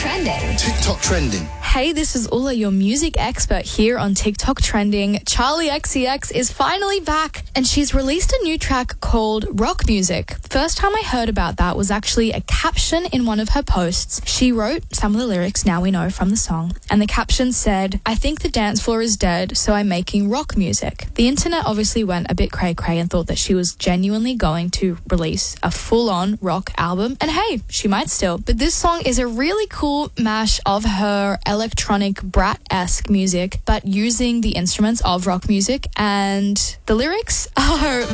Trending. TikTok trending. Hey, this is Ula, your music expert here on TikTok Trending. Charlie XCX is finally back and she's released a new track called Rock Music. First time I heard about that was actually a caption in one of her posts. She wrote some of the lyrics now we know from the song, and the caption said, "I think the dance floor is dead, so I'm making rock music." The internet obviously went a bit cray-cray and thought that she was genuinely going to release a full-on rock album, and hey, she might still. But this song is a really cool mash of her electronic brat-esque music, but using the instruments of rock music, and the lyrics are